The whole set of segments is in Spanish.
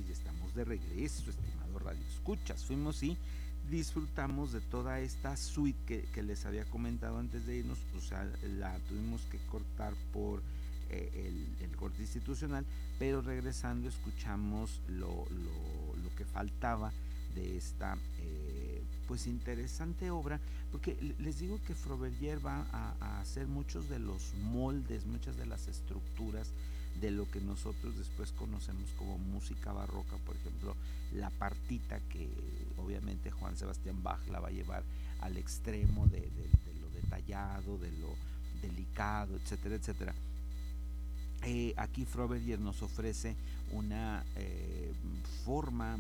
ya estamos de regreso, estimado Radio Escuchas. Fuimos y disfrutamos de toda esta suite que les había comentado antes de irnos. O sea, la tuvimos que cortar por el corte institucional, pero regresando escuchamos lo que faltaba de esta pues interesante obra, porque les digo que Froberger va a hacer muchos de los moldes, muchas de las estructuras de lo que nosotros después conocemos como música barroca. Por ejemplo, la partita, que obviamente Juan Sebastián Bach la va a llevar al extremo de lo detallado, de lo delicado, etcétera, etcétera. Aquí Froberger nos ofrece una forma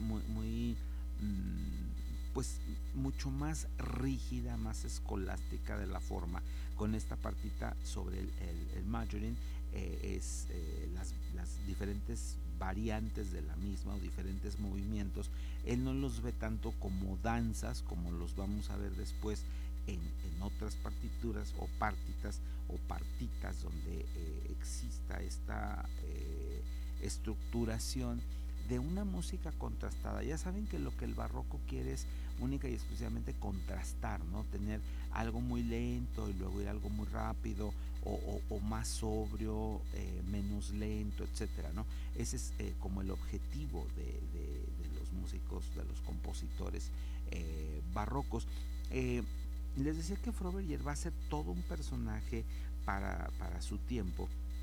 pues mucho más rígida, más escolástica de la forma, con esta partita sobre el majoring. Es las diferentes variantes de la misma o diferentes movimientos. Él no los ve tanto como danzas, como los vamos a ver después en otras partituras o partitas o partitas, donde exista esta estructuración de una música contrastada. Ya saben que lo que el barroco quiere es única y exclusivamente contrastar, ¿no? Tener algo muy lento y luego ir algo muy rápido, o más sobrio, menos lento, etcétera, ¿no? Ese es como el objetivo de los músicos, de los compositores barrocos. Eh, Les decía que Froberger va a ser todo un personaje para su tiempo.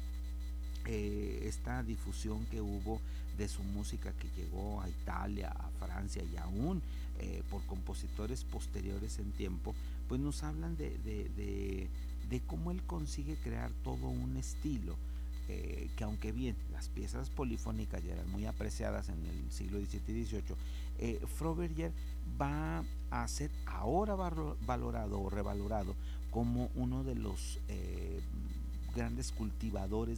Esta difusión que hubo de su música, que llegó a Italia, a Francia y aún por compositores posteriores en tiempo, pues nos hablan de cómo él consigue crear todo un estilo. Que aunque bien las piezas polifónicas ya eran muy apreciadas en el siglo XVII y XVIII, Froberger va a ser ahora valorado o revalorado como uno de los grandes cultivadores